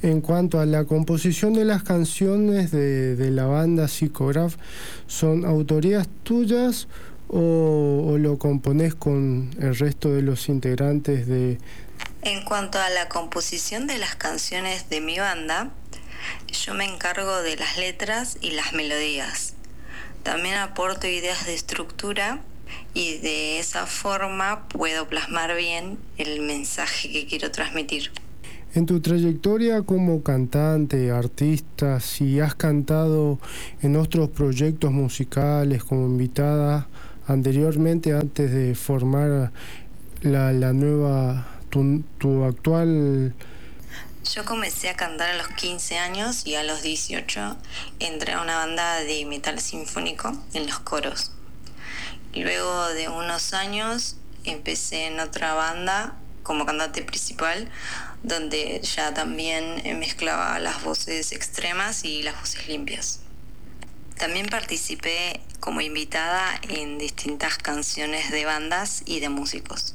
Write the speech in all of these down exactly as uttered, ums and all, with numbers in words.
En cuanto a la composición de las canciones de, de la banda Psicograph, ¿son autorías tuyas o, o lo componés con el resto de los integrantes de...? En cuanto a la composición de las canciones de mi banda, yo me encargo de las letras y las melodías. También aporto ideas de estructura y de esa forma puedo plasmar bien el mensaje que quiero transmitir. En tu trayectoria como cantante, artista, si has cantado en otros proyectos musicales como invitada anteriormente, antes de formar la, la nueva, tu, tu actual... Yo comencé a cantar a los quince años y a los dieciocho entré a una banda de metal sinfónico en los coros. Luego de unos años empecé en otra banda como cantante principal, donde ya también mezclaba las voces extremas y las voces limpias. También participé como invitada en distintas canciones de bandas y de músicos.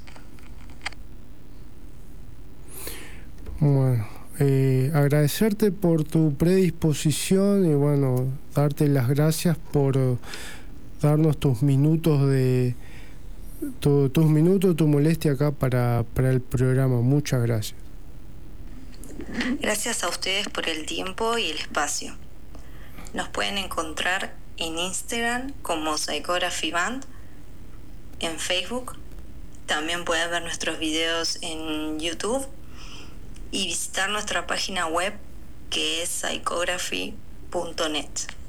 Bueno, eh, agradecerte por tu predisposición y bueno, darte las gracias por uh, darnos tus minutos de tu, tus minutos, tu molestia acá para, para el programa. Muchas gracias. Gracias a ustedes por el tiempo y el espacio. Nos pueden encontrar en Instagram como Psychography Band, en Facebook. También pueden ver nuestros videos en YouTube y visitar nuestra página web que es psychography punto net.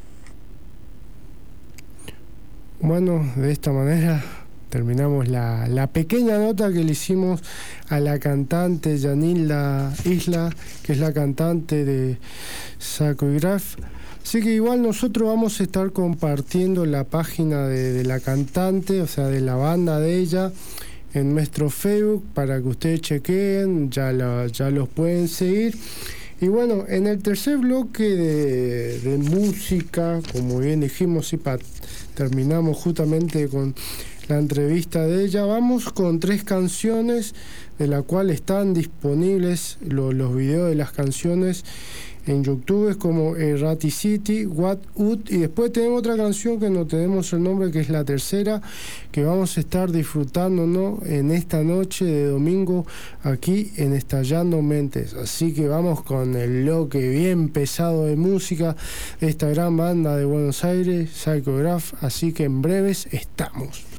Bueno, de esta manera terminamos la, la pequeña nota que le hicimos a la cantante Yanilda Isla, que es la cantante de Psychograph. Así que igual nosotros vamos a estar compartiendo la página de, de la cantante, o sea, de la banda de ella, en nuestro Facebook para que ustedes chequeen, ya, la, ya los pueden seguir. Y bueno, en el tercer bloque de, de música, como bien dijimos, y pa, terminamos justamente con la entrevista de ella, vamos con tres canciones de la cual están disponibles lo, los videos de las canciones en YouTube, como Errati City, What Ut, y después tenemos otra canción que no tenemos el nombre, que es la tercera, que vamos a estar disfrutando, ¿no?, en esta noche de domingo aquí en Estallando Mentes. Así que vamos con el bloque bien pesado de música de esta gran banda de Buenos Aires, Psychograph, así que en breves estamos.